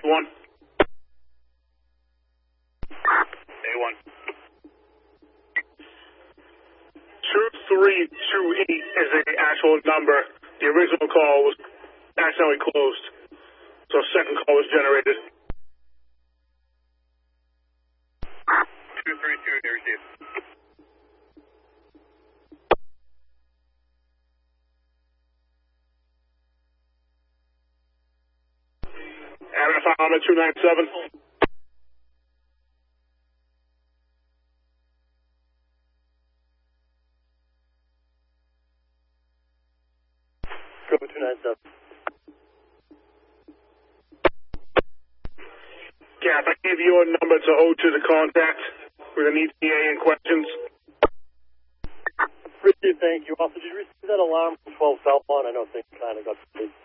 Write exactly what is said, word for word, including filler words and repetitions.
one. A one. two three two eight is the actual number. The original call was accidentally closed, so a second call was generated. two three two, they received. Avenue Farmer two nine seven. Go two nine seven. Cap, I gave your number to O two to contact with an E T A and questions. Richard, thank you. Also, did you receive that alarm from twelve Southbound? I know things kind of got big.